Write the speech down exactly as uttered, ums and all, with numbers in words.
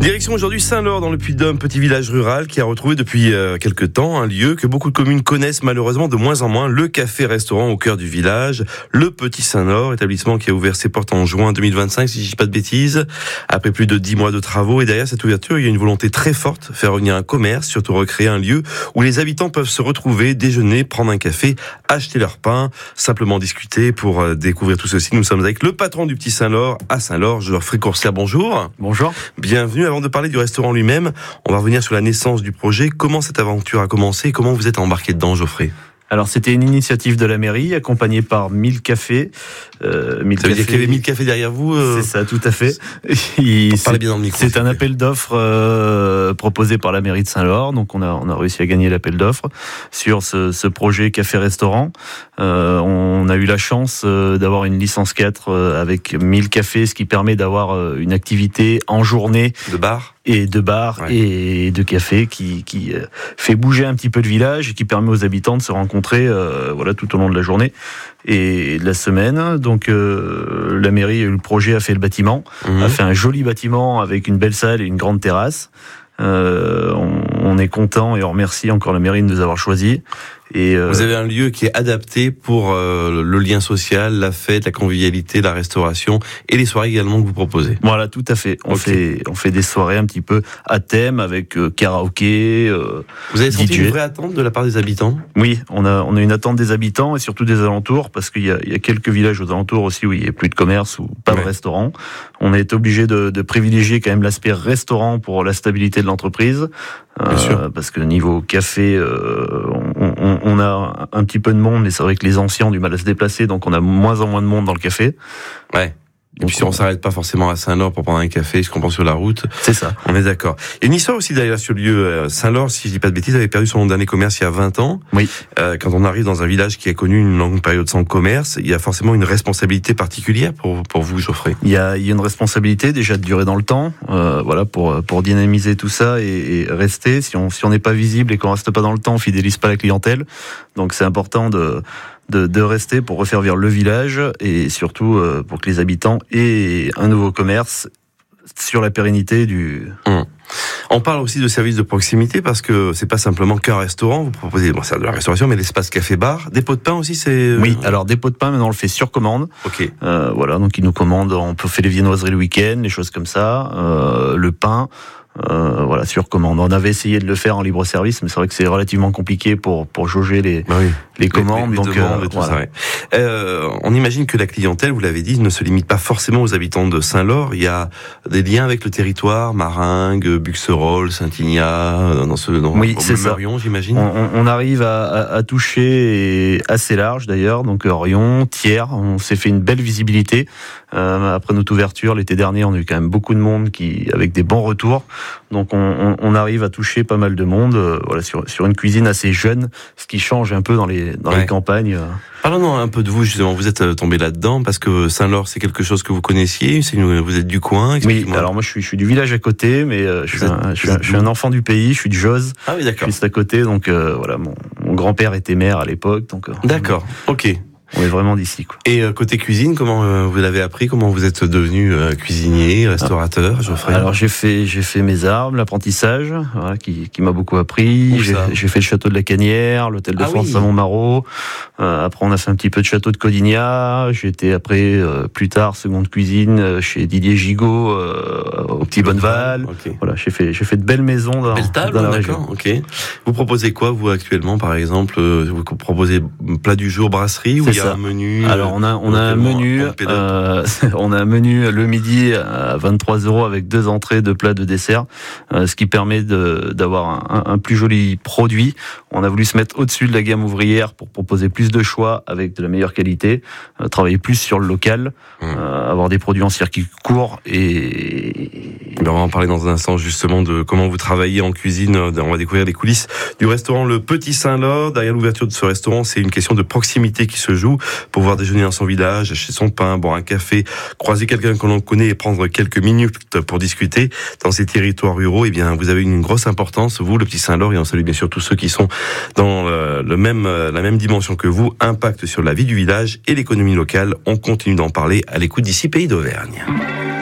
Direction aujourd'hui Saint-Laure dans le Puy-de-Dôme, petit village rural qui a retrouvé depuis euh, quelque temps un lieu que beaucoup de communes connaissent malheureusement de moins en moins, le café-restaurant au cœur du village, le Petit Saint-Laure, établissement qui a ouvert ses portes en juin deux mille vingt-cinq, si je dis pas de bêtises, après plus de dix mois de travaux. Et derrière cette ouverture, il y a une volonté très forte, faire revenir un commerce, surtout recréer un lieu où les habitants peuvent se retrouver, déjeuner, prendre un café, acheter leur pain, simplement discuter. Pour euh, découvrir tout ceci, nous sommes avec le patron du Petit Saint-Laure à Saint-Laure, Geoffrey Courcelaire. Bonjour. Bonjour. Bienvenue. Avant de parler du restaurant lui-même, on va revenir sur la naissance du projet. Comment cette aventure a commencé et comment vous êtes embarqué dedans, Geoffrey ? Alors, c'était une initiative de la mairie, accompagnée par mille cafés. Euh, mille Ça veut cafés. dire qu'il y avait mille cafés derrière vous euh... C'est ça, tout à fait. Il, Parlez bien dans le micro. C'est un appel d'offres euh, proposé par la mairie de Saint-Laure. Donc, on a, on a réussi à gagner l'appel d'offres sur ce, ce projet café-restaurant. Euh, on a eu la chance euh, d'avoir une licence quatre euh, avec mille cafés, ce qui permet d'avoir euh, une activité en journée. De bar et de bar ouais. et de café qui, qui euh, fait bouger un petit peu le village et qui permet aux habitants de se rencontrer euh, voilà, tout au long de la journée et de la semaine. Donc euh, la mairie, le projet a fait le bâtiment, mmh. a fait un joli bâtiment avec une belle salle et une grande terrasse. Euh, on, on est content et on remercie encore la mairie de nous avoir choisis. Et euh, vous avez un lieu qui est adapté pour euh, le lien social, la fête, la convivialité, la restauration et les soirées également que vous proposez. Voilà, tout à fait. On okay. fait on fait des soirées un petit peu à thème avec euh, karaoké. Euh, vous avez senti D J. Une vraie attente de la part des habitants ? Oui, on a on a une attente des habitants et surtout des alentours parce qu'il y a il y a quelques villages aux alentours aussi où il y a plus de commerce ou pas ouais. de restaurant. On est obligé de, de privilégier quand même l'aspect restaurant pour la stabilité de l'entreprise. Bien euh, sûr. Parce que niveau café, euh, on, on, on a un petit peu de monde, mais c'est vrai que les anciens ont du mal à se déplacer, donc on a moins en moins de monde dans le café. Ouais. Et puis si on, on s'arrête pas forcément à Saint-Laure pour prendre un café, je comprends sur la route. C'est ça. On est d'accord. Il y a une histoire aussi derrière ce lieu. Saint-Laure, si je dis pas de bêtises, avait perdu son dernier commerce il y a vingt ans. Oui. Euh, quand on arrive dans un village qui a connu une longue période sans commerce, il y a forcément une responsabilité particulière pour pour vous, Geoffrey. Il y a, il y a une responsabilité déjà de durer dans le temps, euh, voilà, pour pour dynamiser tout ça et, et rester. Si on si on n'est pas visible et qu'on reste pas dans le temps, on fidélise pas la clientèle. Donc c'est important de De, de rester pour refaire vivre le village et surtout euh, pour que les habitants aient un nouveau commerce sur la pérennité du... Mmh. On parle aussi de services de proximité parce que c'est pas simplement qu'un restaurant, vous proposez bon, c'est de la restauration mais l'espace café-bar, des pots de pain aussi c'est... Oui, alors des pots de pain maintenant on le fait sur commande. Ok. Euh, voilà, donc ils nous commandent, on peut faire les viennoiseries le week-end, les choses comme ça, euh, le pain... Euh, voilà, sur commande. On avait essayé de le faire en libre service, mais c'est vrai que c'est relativement compliqué pour pour jauger les bah oui. les commandes. Les, les, les donc demandes euh, et tout voilà. ça. Ouais. Euh, on imagine que la clientèle, vous l'avez dit, ne se limite pas forcément aux habitants de Saint-Laure. Il y a des liens avec le territoire, Maringues, Buxerolles, Saint-Ignat, dans ce dans oui, c'est ça. Orion, j'imagine. On, on arrive à, à, à toucher et assez large d'ailleurs. Donc Orion, Thiers, on s'est fait une belle visibilité. Euh, après notre ouverture l'été dernier, on a eu quand même beaucoup de monde qui avec des bons retours. Donc on, on, on arrive à toucher pas mal de monde, euh, voilà, sur, sur une cuisine assez jeune, ce qui change un peu dans les dans ouais. les campagnes. Parlons un peu de vous justement. Vous êtes tombé là-dedans parce que Saint-Laure c'est quelque chose que vous connaissiez. C'est une, vous êtes du coin. Oui. Alors moi je suis je suis du village à côté, mais euh, je, suis un, je, suis un, je suis un enfant du pays. Je suis de Joz. Ah oui, d'accord. Juste à côté, donc euh, voilà. Mon, mon grand-père était maire à l'époque, donc. Euh, d'accord. Ok. On est vraiment d'ici, quoi. Et euh, côté cuisine, comment euh, vous l'avez appris ? Comment vous êtes devenu euh, cuisinier, restaurateur, Geoffrey ? Alors j'ai fait j'ai fait mes armes, l'apprentissage, voilà, qui qui m'a beaucoup appris. J'ai, j'ai fait le château de la Canière, l'hôtel de ah France oui. à Montmarot. Euh, après on a fait un petit peu de château de Codignat. J'ai été après euh, plus tard seconde cuisine chez Didier Gigot euh, au Petit Bonneval. Okay. Voilà, j'ai fait j'ai fait de belles maisons dans, Belle table, dans la d'accord, région. Ok. Vous proposez quoi vous actuellement par exemple ? Vous proposez plat du jour brasserie ou il y a un menu ? Alors on a on a un menu euh, on a un menu le midi à vingt-trois euros avec deux entrées, deux plats, deux desserts, euh, ce qui permet de d'avoir un, un plus joli produit. On a voulu se mettre au-dessus de la gamme ouvrière pour proposer plus de choix avec de la meilleure qualité, euh, travailler plus sur le local, mmh. euh, avoir des produits en circuit court et on va en parler dans un instant justement de comment vous travaillez en cuisine. On va découvrir les coulisses du restaurant Le Petit Saint-Laure. Derrière l'ouverture de ce restaurant, c'est une question de proximité qui se joue. Pouvoir déjeuner dans son village, acheter son pain, boire un café, croiser quelqu'un que l'on connaît et prendre quelques minutes pour discuter dans ces territoires ruraux. Eh bien, vous avez une grosse importance, vous, Le Petit Saint-Laure, et on salue bien sûr tous ceux qui sont dans le même, la même dimension que vous. Impact sur la vie du village et l'économie locale. On continue d'en parler à l'écoute d'ici Pays d'Auvergne.